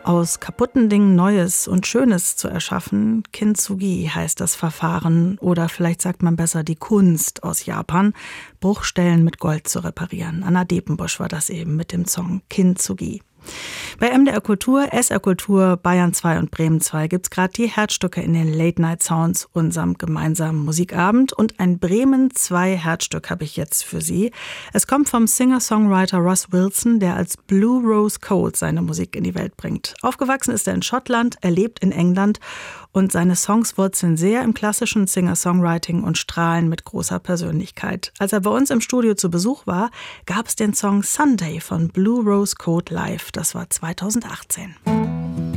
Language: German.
Aus kaputten Dingen Neues und Schönes zu erschaffen, Kintsugi heißt das Verfahren, oder vielleicht sagt man besser die Kunst aus Japan, Bruchstellen mit Gold zu reparieren. Anna Depenbusch war das eben mit dem Song Kintsugi. Bei MDR Kultur, SR Kultur, Bayern 2 und Bremen 2 gibt's gerade die Herzstücke in den Late Night Sounds, unserem gemeinsamen Musikabend. Und ein Bremen 2 Herzstück habe ich jetzt für Sie. Es kommt vom Singer-Songwriter Ross Wilson, der als Blue Rose Code seine Musik in die Welt bringt. Aufgewachsen ist er in Schottland, er lebt in England und seine Songs wurzeln sehr im klassischen Singer-Songwriting und strahlen mit großer Persönlichkeit. Als er bei uns im Studio zu Besuch war, gab es den Song Sunday von Blue Rose Code live. Das war 2018.